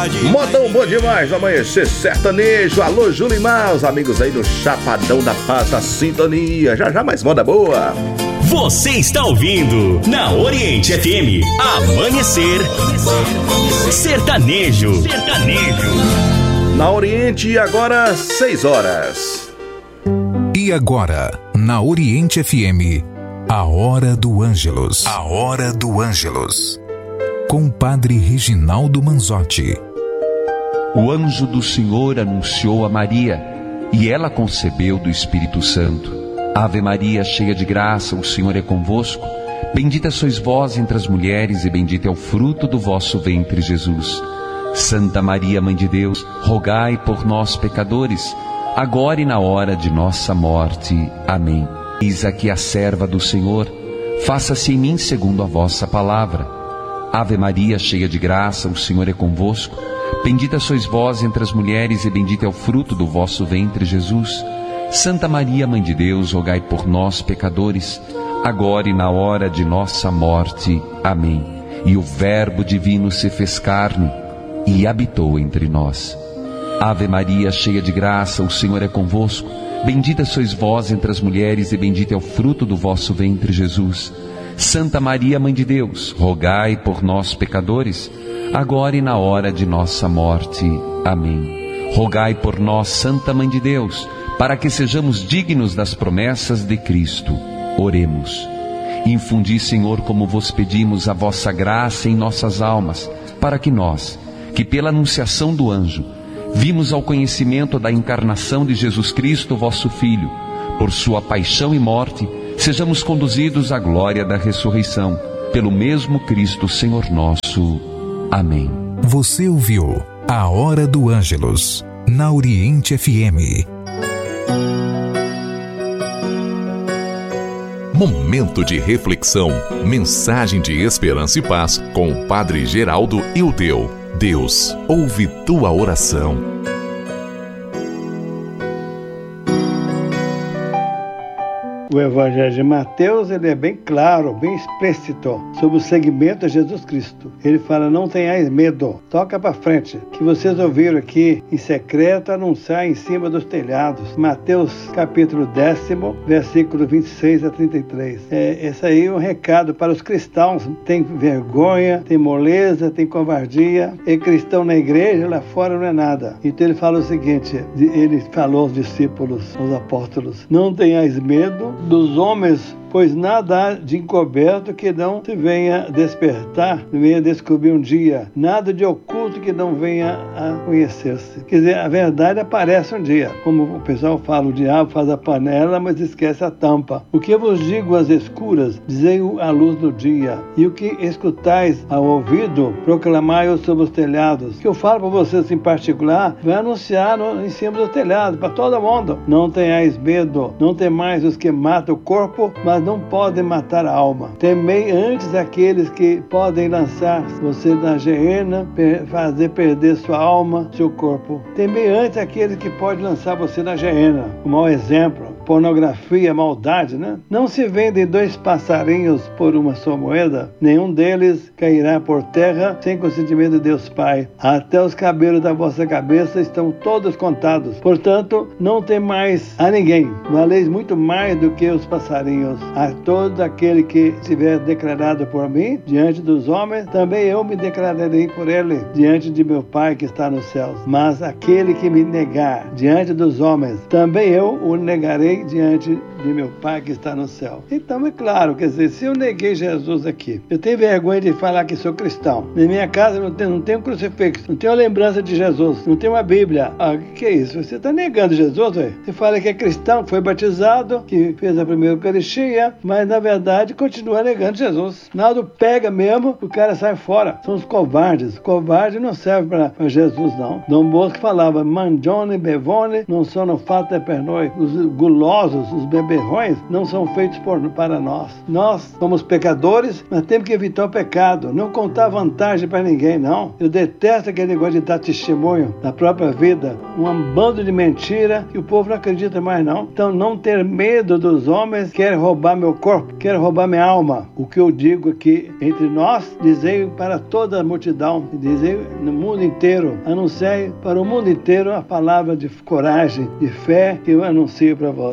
Modão bom demais, amanhecer sertanejo. Alô, Julimar, os amigos aí do Chapadão da Paz, da sintonia. Já já mais moda boa. Você está ouvindo na Oriente FM Amanhecer Sertanejo. Na Oriente, agora 6 horas. E agora, na Oriente FM, a Hora do Ângelus. A Hora do Ângelus. Com o Padre Reginaldo Manzotti. O anjo do Senhor anunciou a Maria, e ela concebeu do Espírito Santo. Ave Maria, cheia de graça, o Senhor é convosco. Bendita sois vós entre as mulheres, e bendito é o fruto do vosso ventre, Jesus. Santa Maria, Mãe de Deus, rogai por nós, pecadores, agora e na hora de nossa morte. Amém. Eis aqui a serva do Senhor, faça-se em mim segundo a vossa palavra. Ave Maria, cheia de graça, o Senhor é convosco. Bendita sois vós entre as mulheres, e bendito é o fruto do vosso ventre, Jesus. Santa Maria, Mãe de Deus, rogai por nós, pecadores, agora e na hora de nossa morte. Amém. E o Verbo divino se fez carne e habitou entre nós. Ave Maria, cheia de graça, o Senhor é convosco. Bendita sois vós entre as mulheres, e bendito é o fruto do vosso ventre, Jesus. Santa Maria, Mãe de Deus, rogai por nós, pecadores, agora e na hora de nossa morte. Amém. Rogai por nós, Santa Mãe de Deus, para que sejamos dignos das promessas de Cristo. Oremos. Infundi, Senhor, como vos pedimos, a vossa graça em nossas almas, para que nós, que pela anunciação do anjo, vimos ao conhecimento da encarnação de Jesus Cristo, vosso Filho, por sua paixão e morte, sejamos conduzidos à glória da ressurreição, pelo mesmo Cristo, Senhor nosso. Amém. Você ouviu a Hora do Ângelus, na Oriente FM. Momento de reflexão, mensagem de esperança e paz com o Padre Geraldo Ildeu. Deus ouve tua oração. O Evangelho de Mateus, ele é bem claro, bem explícito sobre o segmento de Jesus Cristo. Ele fala, não tenhais medo, toca para frente, que vocês ouviram aqui em secreto anunciar em cima dos telhados. Mateus capítulo 10, versículo 26 a 33. Esse aí é um recado para os cristãos. Tem vergonha, tem moleza, tem covardia. E cristão na igreja, lá fora não é nada. Então ele fala o seguinte, ele falou aos discípulos, aos apóstolos, não tenhais medo dos homens, pois nada há de encoberto que não se venha despertar, venha descobrir um dia, nada de oculto que não venha a conhecer-se. Quer dizer, a verdade aparece um dia. Como o pessoal fala, o diabo faz a panela, mas esquece a tampa. O que eu vos digo às escuras, dizei-o à luz do dia. E o que escutais ao ouvido, proclamai-o sobre os telhados. O que eu falo para vocês em particular, vai anunciar em cima dos telhados, para todo mundo. Não tenhais medo, não temais os que matam o corpo, mas não podem matar a alma. Temei antes aqueles que podem lançar você na gehenna, fazer perder sua alma, seu corpo. Temei antes aqueles que podem lançar você na gehenna. Um mau exemplo, pornografia, maldade, né? Não se vendem 2 passarinhos por uma só moeda, nenhum deles cairá por terra sem consentimento de Deus Pai. Até os cabelos da vossa cabeça estão todos contados. Portanto, não temais a ninguém. Valeis muito mais do que os passarinhos. A todo aquele que tiver declarado por mim diante dos homens, também eu me declararei por ele diante de meu Pai que está nos céus. Mas aquele que me negar diante dos homens, também eu o negarei diante de meu Pai que está no céu. Então é claro, quer dizer, se eu neguei Jesus aqui, eu tenho vergonha de falar que sou cristão. Na minha casa não tem um crucifixo, não tenho a lembrança de Jesus, não tenho uma Bíblia. O que é isso? Você está negando Jesus, velho? Você fala que é cristão, que foi batizado, que fez a primeira Eucaristia, mas na verdade continua negando Jesus. Nada pega mesmo, o cara sai fora. São os covardes. Covarde não serve para Jesus, não. Dom Bosco falava, mangione bevone, non sono fatte per noi. Os gulosos gulosos, os beberrões, não são feitos para nós. Nós somos pecadores, mas temos que evitar o pecado. Não contar vantagem para ninguém, não. Eu detesto aquele negócio de dar testemunho da própria vida. Um bando de mentira que o povo não acredita mais, não. Então, não ter medo dos homens que querem roubar meu corpo, querem roubar minha alma. O que eu digo aqui entre nós, dizei para toda a multidão, dizei no mundo inteiro, anunciei para o mundo inteiro a palavra de coragem, de fé que eu anuncio para vós.